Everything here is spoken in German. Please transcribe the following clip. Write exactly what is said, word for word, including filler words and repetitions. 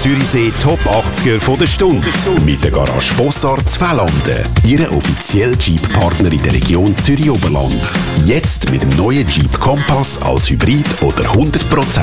Zürichsee Top achtziger von der Stunde. Mit der Garage Bossart Zwelanden. Ihre offizielle Jeep-Partner in der Region Zürich-Oberland. Jetzt mit dem neuen Jeep Kompass als Hybrid oder hundert Prozent